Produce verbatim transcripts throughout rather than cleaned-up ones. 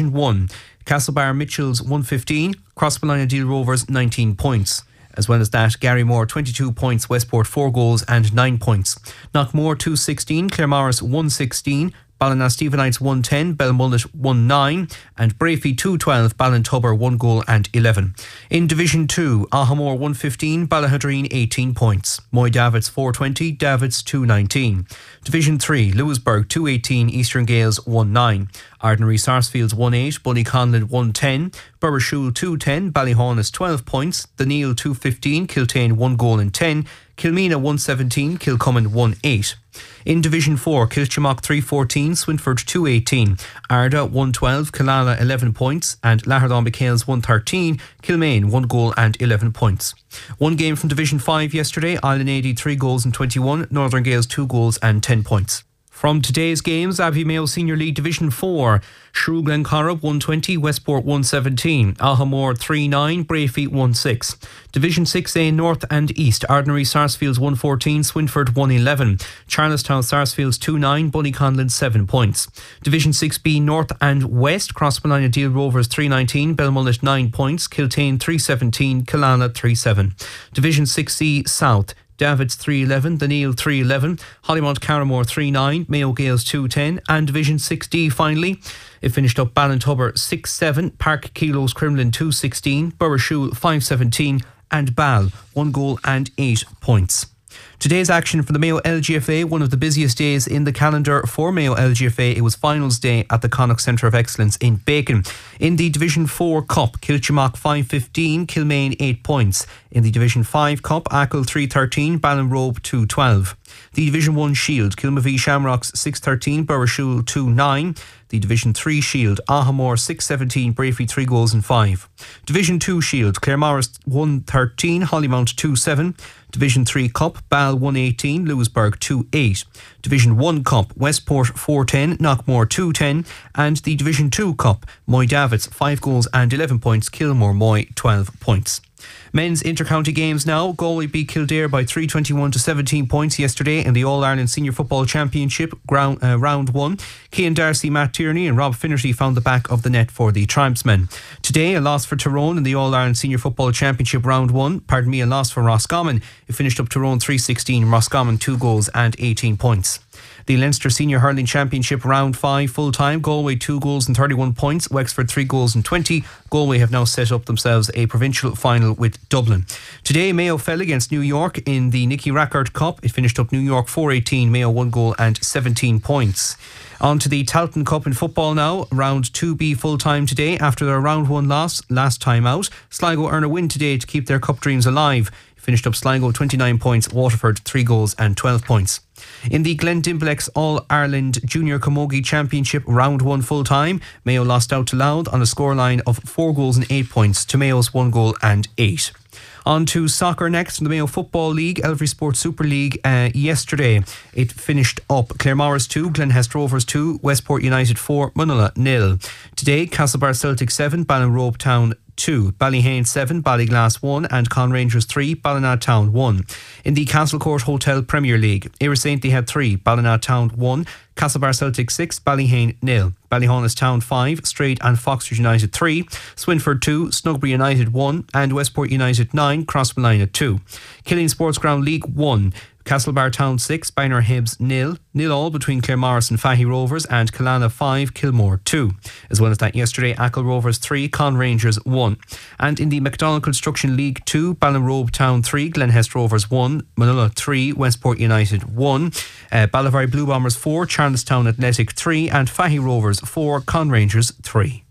Division one, Castlebar Mitchells one fifteen, Crossmolina Deal Rovers nineteen points. As well as that, Garrymore twenty-two points, Westport four goals and nine points. Knockmore two sixteen, Claremorris one sixteen, Ballina Stephenites one ten, Belmullet one nine, and Brafey two twelve, Ballintubber one goal and eleven. In Division two, Ahamore one fifteen, Ballahadreen eighteen points. Moy Davits four twenty, Davits two nineteen. Division three, Lewisburg two eighteen, Eastern Gales one nine. Ardnary Sarsfields one eight, Bunnyconlin one ten, Burrishoole two ten, Ballyhaunis twelve points, The Neil two fifteen, Kiltane one goal and ten, Kilmena one seventeen, Kilcummin one eight. In Division four, Kilchimock three fourteen, Swinford two eighteen, Arda one twelve, Killala eleven points, and Lahardon Becales one thirteen, Kilmaine one goal and eleven points. One game from Division five yesterday, Island eighty three goals and twenty-one, Northern Gales two goals and ten points. From today's games, Abbey Mayo Senior League Division four, Shrew Glencorrib one twenty, Westport one seventeen, Ahamore three nine, Brafey one six. Division six A North and East, Ardnary Sarsfields one fourteen, Swinford one eleven, Charlestown Sarsfields two nine, Bunnyconlin seven points. Division six B North and West, Crossmolina Deal Rovers three nineteen, Belmullet nine points, Kiltane three seventeen, Killala three seven. Division six C South, Davids three eleven, The Neil three eleven, Hollymount Carramore three nine, Mayo Gales two ten, and Division six D finally, it finished up Ballintubber six seven, Park Kilos Cremlin two sixteen, Burrishoole five seventeen, and Ball one goal and eight points. Today's action for the Mayo L G F A, one of the busiest days in the calendar for Mayo L G F A. It was finals day at the Connacht Centre of Excellence in Bacon. In the Division four Cup, Kilchimock five fifteen, Kilmaine eight points. In the Division five Cup, Achill three thirteen, Ballinrobe two twelve. The Division one Shield, Kilmavie Shamrocks six thirteen, Burrishoole two nine. The Division three Shield, Ahamore six seventeen, Brafey three goals and five. Division two Shield, Claremorris one thirteen, Hollymount two seven. Division three Cup, Ball one eighteen, Lewisburg two eight. Division one Cup, Westport four ten, Knockmore two ten. And the Division two Cup, Moy Davits five goals and eleven points, Kilmore Moy twelve points. Men's inter-county games now. Galway beat Kildare by three twenty-one to seventeen points yesterday in the All-Ireland Senior Football Championship ground, uh, round one. Cian Darcy, Matt Tierney and Rob Finnerty found the back of the net for the Triumphsmen. Today, a loss for Tyrone in the All-Ireland Senior Football Championship round one. Pardon me, a loss for Roscommon. It finished up Tyrone three sixteen, Roscommon two goals and eighteen points. The Leinster Senior Hurling Championship round five full time. Galway two goals and thirty-one points, Wexford three goals and twenty. Galway have now set up themselves a provincial final with Dublin. Today Mayo fell against New York in the Nicky Rackard Cup. It finished up New York four eighteen, Mayo one goal and seventeen points. On to the Talton Cup in football now. Round two B full time today after their round one loss last time out. Sligo earn a win today to keep their cup dreams alive. Finished up Sligo twenty-nine points, Waterford three goals and twelve points. In the Glendimplex All-Ireland Junior Camogie Championship round one full time, Mayo lost out to Louth on a scoreline of four goals and eight points to Mayo's one goal and eight. On to soccer next in the Mayo Football League, Elvery Sports Super League. Uh, yesterday it finished up Claremorris two, Glenhest Rovers two, Westport United four, Munulla nil. Today Castlebar Celtic seven, Ballinrobe Town two, Ballyhane seven, Ballyglass one and Con Rangers three, Ballina Town one. In the Castlecourt Hotel Premier League, Ayr Saintly had three, Ballina Town one, Castlebar Celtic six, Ballyhane nil, Ballyhaunis Town five, Straight and Foxers United three, Swinford two, Snugbury United one and Westport United nine, Crossmolina two. Killeen Sports Ground League one, Castlebar Town six, Bynor Hibs nil, nil all between Claremorris and Fahy Rovers and Killala five, Kilmore two. As well as that yesterday, Achill Rovers three, Con Rangers one. And in the McDonald Construction League two, Ballinrobe Town three, Glenhest Rovers one, Munulla three, Westport United one, uh, Ballivary Blue Bombers four, Charlestown Athletic three and Fahy Rovers four, Con Rangers three.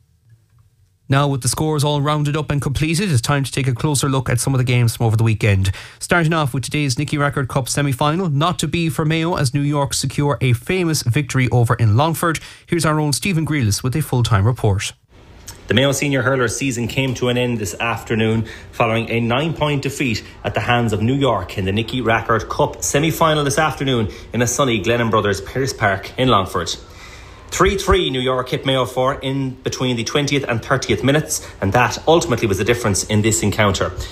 Now, with the scores all rounded up and completed, it's time to take a closer look at some of the games from over the weekend. Starting off with today's Nicky Rackard Cup semi-final, not to be for Mayo as New York secure a famous victory over in Longford. Here's our own Stephen Grealis with a full-time report. The Mayo Senior Hurlers season came to an end this afternoon following a nine-point defeat at the hands of New York in the Nicky Rackard Cup semi-final this afternoon in a sunny Glennon Brothers Pearse Park in Longford. three three New York hit Mayo for in between the twentieth and thirtieth minutes, and that ultimately was the difference in this encounter.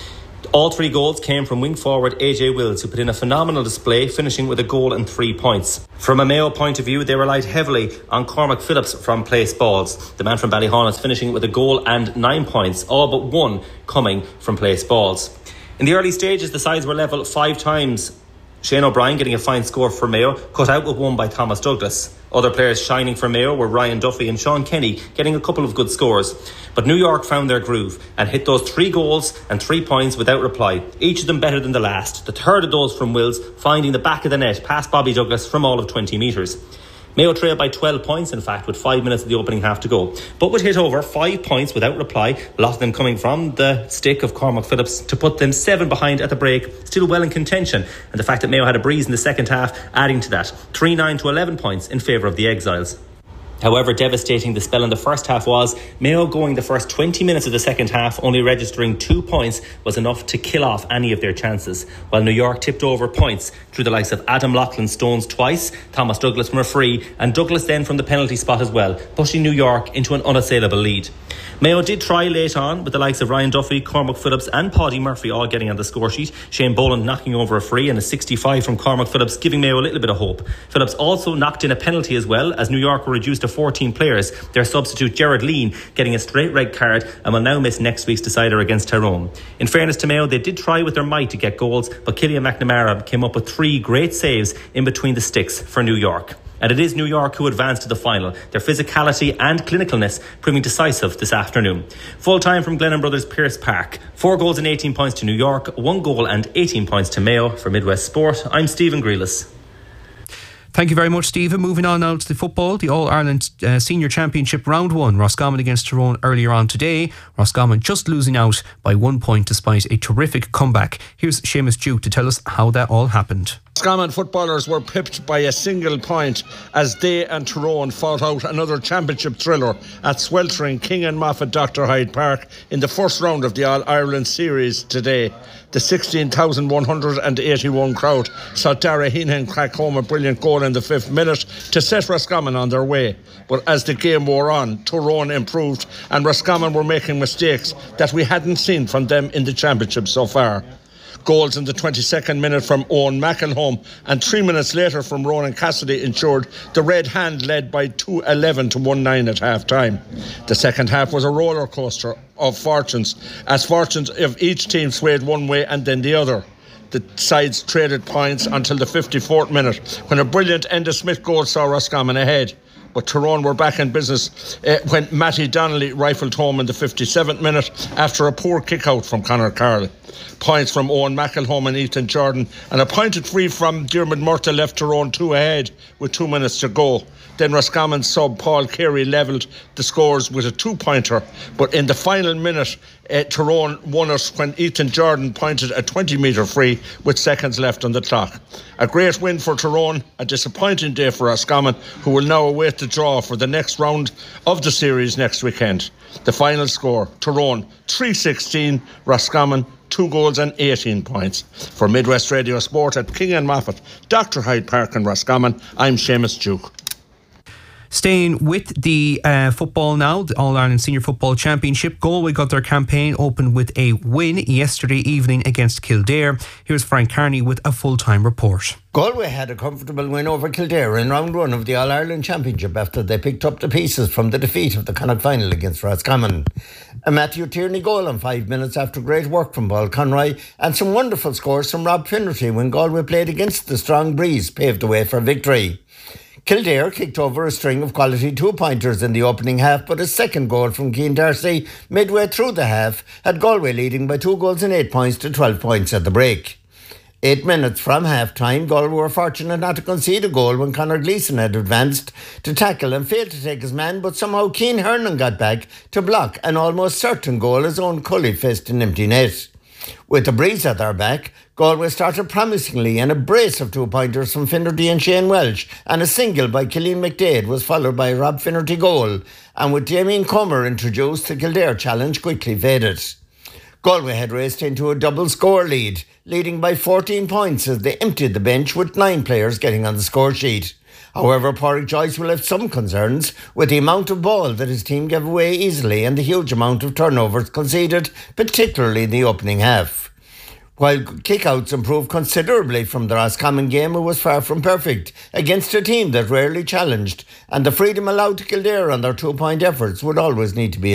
All three goals came from wing forward A J Wills, who put in a phenomenal display, finishing with a goal and three points. From a Mayo point of view, they relied heavily on Cormac Phillips from place balls. The man from Ballyhaunis finishing with a goal and nine points, all but one coming from place balls. In the early stages, the sides were level five times. Shane O'Brien getting a fine score for Mayo, cut out with one by Thomas Douglas. Other players shining for Mayo were Ryan Duffy and Sean Kenny, getting a couple of good scores. But New York found their groove and hit those three goals and three points without reply, each of them better than the last. The third of those from Wills, finding the back of the net past Bobby Douglas from all of twenty metres. Mayo trailed by twelve points, in fact, with five minutes of the opening half to go, but would hit over five points without reply, a lot of them coming from the stick of Cormac Phillips, to put them seven behind at the break, still well in contention, and the fact that Mayo had a breeze in the second half adding to that, three nine to eleven points in favour of the Exiles. However devastating the spell in the first half was, Mayo going the first twenty minutes of the second half only registering two points was enough to kill off any of their chances, while New York tipped over points through the likes of Adam Loughlin Stones twice, Thomas Douglas from a free, and Douglas then from the penalty spot as well, pushing New York into an unassailable lead. Mayo did try late on, with the likes of Ryan Duffy, Cormac Phillips and Paddy Murphy all getting on the score sheet, Shane Boland knocking over a free and a sixty-five from Cormac Phillips, giving Mayo a little bit of hope. Phillips also knocked in a penalty as well, as New York were reduced to fourteen players, their substitute Gerard Lean getting a straight red card and will now miss next week's decider against Tyrone. In fairness to Mayo, they did try with their might to get goals, but Killian McNamara came up with three great saves in between the sticks for New York. And it is New York who advanced to the final, their physicality and clinicalness proving decisive this afternoon. Full time from Glennon Brothers Pearse Park. Four goals and eighteen points to New York, one goal and eighteen points to Mayo. For Midwest Sport, I'm Stephen Grealis. Thank you very much, Stephen. Moving on now to the football, the All-Ireland uh, Senior Championship Round one. Roscommon against Tyrone earlier on today. Roscommon just losing out by one point despite a terrific comeback. Here's Seamus Duke to tell us how that all happened. Roscommon footballers were pipped by a single point as they and Tyrone fought out another championship thriller at sweltering King and Moffat Doctor Hyde Park in the first round of the All-Ireland Series today. The sixteen thousand one hundred eighty-one crowd saw Dara Heenan crack home a brilliant goal in the fifth minute to set Roscommon on their way. But as the game wore on, Tyrone improved and Roscommon were making mistakes that we hadn't seen from them in the championship so far. Goals in the twenty-second minute from Owen McElhone and three minutes later from Ronan Cassidy ensured the Red Hand led by two eleven to one nine at half time. The second half was a roller coaster of fortunes, as fortunes of each team swayed one way and then the other. The sides traded points until the fifty-fourth minute, when a brilliant Enda Smith goal saw Roscommon ahead. But Tyrone were back in business uh, when Matty Donnelly rifled home in the fifty-seventh minute after a poor kick-out from Conor Carroll. Points from Owen McElhone and Ethan Jordan, and a pointed free from Diarmuid Murtagh left Tyrone two ahead with two minutes to go. Then Roscommon sub Paul Carey levelled the scores with a two-pointer, but in the final minute uh, Tyrone won it when Ethan Jordan pointed a twenty metre free with seconds left on the clock. A great win for Tyrone, a disappointing day for Roscommon, who will now await the draw for the next round of the series next weekend. The final score, Tyrone three sixteen, Roscommon two goals and eighteen points. For Midwest Radio Sport at King and Moffat, Doctor Hyde Park and Roscommon, I'm Seamus Duke. Staying with the uh, football now, the All-Ireland Senior Football Championship, Galway got their campaign open with a win yesterday evening against Kildare. Here's Frank Carney with a full-time report. Galway had a comfortable win over Kildare in round one of the All-Ireland Championship after they picked up the pieces from the defeat of the Connacht final against Roscommon. A Matthew Tierney goal in five minutes after great work from Paul Conroy and some wonderful scores from Rob Finnerty when Galway played against the strong breeze paved the way for victory. Kildare kicked over a string of quality two-pointers in the opening half, but a second goal from Cian Darcy midway through the half had Galway leading by two goals and eight points to twelve points at the break. Eight minutes from half-time, Galway were fortunate not to concede a goal when Conor Gleeson had advanced to tackle and failed to take his man, but somehow Cian Hernan got back to block an almost certain goal his own Cully faced an empty net. With the breeze at their back, Galway started promisingly, and a brace of two-pointers from Finnerty and Shane Welch and a single by Killeen McDade was followed by a Rob Finnerty goal, and with Damien Comer introduced, the Kildare challenge quickly faded. Galway had raced into a double score lead, leading by fourteen points as they emptied the bench with nine players getting on the score sheet. However, Pádraig Joyce will have some concerns with the amount of ball that his team gave away easily and the huge amount of turnovers conceded, particularly in the opening half. While kickouts improved considerably from the Roscommon game, it was far from perfect against a team that rarely challenged, and the freedom allowed to Kildare on their two-point efforts would always need to be